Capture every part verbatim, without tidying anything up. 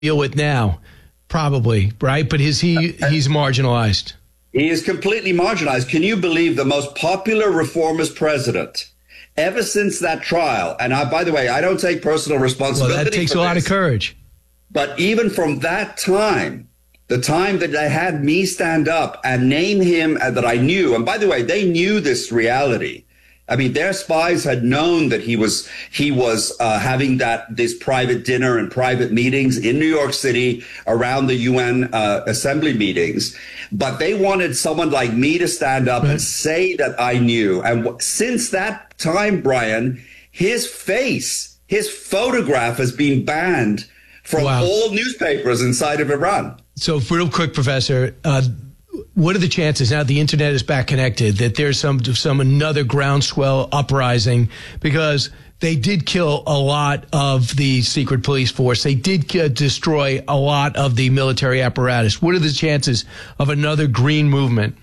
deal with now, probably, right? But is he he's marginalized? He is completely marginalized. Can you believe the most popular reformist president ever since that trial? And I, by the way, I don't take personal responsibility. Well, that takes for a lot this, of courage. But even from that time, the time that they had me stand up and name him uh, that I knew, and by the way, they knew this reality. I mean, their spies had known that he was he was uh, having that this private dinner and private meetings in New York City around the U N uh, assembly meetings. But they wanted someone like me to stand up right. and say that I knew. And w- since that time, Brian, his face, his photograph has been banned from wow. all newspapers inside of Iran. So real quick, Professor, uh, what are the chances now the internet is back connected that there's some some another groundswell uprising? Because they did kill a lot of the secret police force. They did uh, destroy a lot of the military apparatus. What are the chances of another green movement?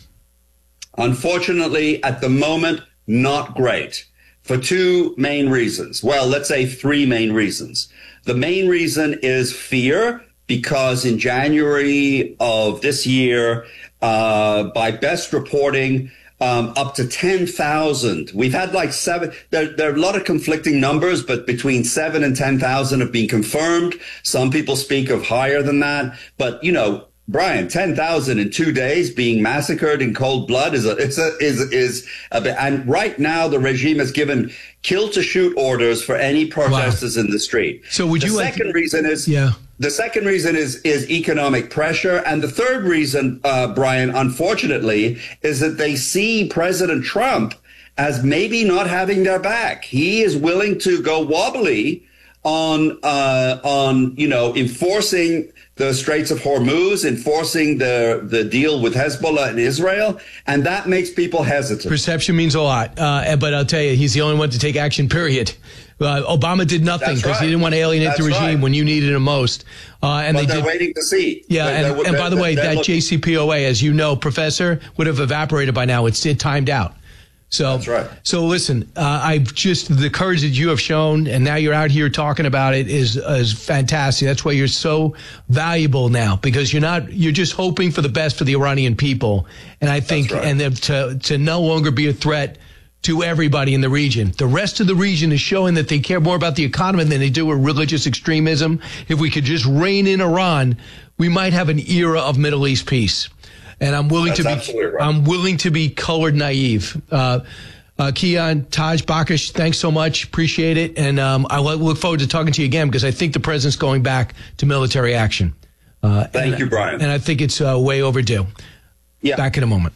Unfortunately, at the moment, not great, for two main reasons. Well, let's say three main reasons. The main reason is fear, because in January of this year, uh, by best reporting, um, up to ten thousand. We've had like seven. There, there are a lot of conflicting numbers, but between seven and ten thousand have been confirmed. Some people speak of higher than that. But, you know, Brian, ten thousand in two days being massacred in cold blood is a, it's a, is, is a bit. And right now the regime has given kill to shoot orders for any protesters wow. in the street. So would the you second like, reason is, yeah. The second reason is is economic pressure. And the third reason, uh, Brian, unfortunately, is that they see President Trump as maybe not having their back. He is willing to go wobbly on, uh, on, you know, enforcing the Straits of Hormuz, enforcing the, the deal with Hezbollah and Israel. And that makes people hesitant. Perception means a lot. Uh, but I'll tell you, he's the only one to take action, period. Uh, Obama did nothing because right. he didn't want to alienate That's the regime right. when you needed him most. Uh, and but they they're did, waiting to see. Yeah, they're, and, they're, and by the way, that looking. J C P O A, as you know, Professor, would have evaporated by now. It's it timed out. So, That's right. So listen, uh, I just the courage that you have shown, and now you're out here talking about it is is fantastic. That's why you're so valuable now, because you're not you're just hoping for the best for the Iranian people, and I think right. and to to no longer be a threat to everybody in the region. The rest of the region is showing that they care more about the economy than they do with religious extremism. If we could just rein in Iran, we might have an era of Middle East peace. And I'm willing That's to be, right. I'm willing to be colored naive. Uh, uh, Kian, Taj, Bakash, thanks so much. Appreciate it. And um, I look forward to talking to you again, because I think the president's going back to military action. Uh, Thank and, you, Brian. And I think it's uh, way overdue. Yeah. Back in a moment.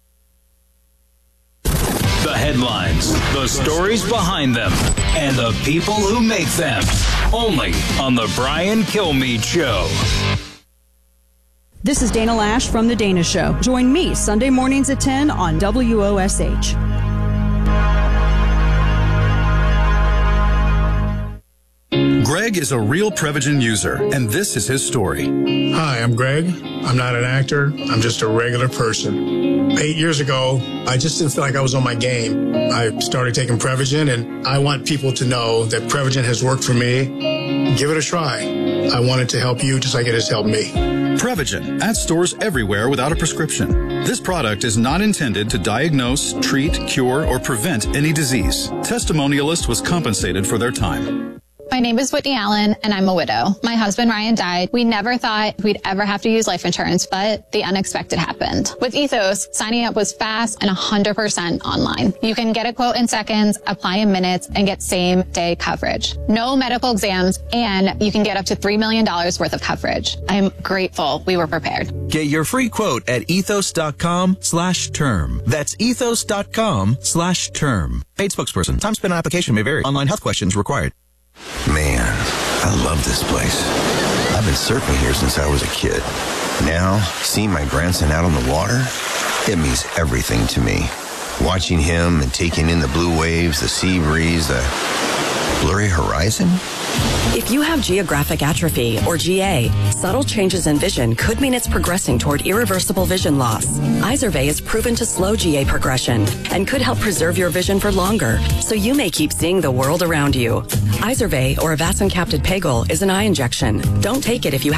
The headlines, the stories behind them, and the people who make them. Only on The Brian Kilmeade Show. This is Dana Lash from The Dana Show. Join me Sunday mornings at ten on W O S H. Greg is a real Prevagen user, and this is his story. Hi, I'm Greg. I'm not an actor. I'm just a regular person. Eight years ago, I just didn't feel like I was on my game. I started taking Prevagen, and I want people to know that Prevagen has worked for me. Give it a try. I want it to help you just like it has helped me. Prevagen at stores everywhere without a prescription. This product is not intended to diagnose, treat, cure, or prevent any disease. Testimonialist was compensated for their time. My name is Whitney Allen, and I'm a widow. My husband, Ryan, died. We never thought we'd ever have to use life insurance, but the unexpected happened. With Ethos, signing up was fast and one hundred percent online. You can get a quote in seconds, apply in minutes, and get same-day coverage. No medical exams, and you can get up to three million dollars worth of coverage. I'm grateful we were prepared. Get your free quote at ethos.com slash term. That's ethos.com slash term. Paid spokesperson. Time spent on application may vary. Online health questions required. Man, I love this place. I've been surfing here since I was a kid. Now, seeing my grandson out on the water, it means everything to me. Watching him and taking in the blue waves, the sea breeze, the... Blurry horizon? If you have geographic atrophy, or G A, subtle changes in vision could mean it's progressing toward irreversible vision loss. Izervay is proven to slow G A progression and could help preserve your vision for longer, so you may keep seeing the world around you. Izervay, or avastin-capted pegol, is an eye injection. Don't take it if you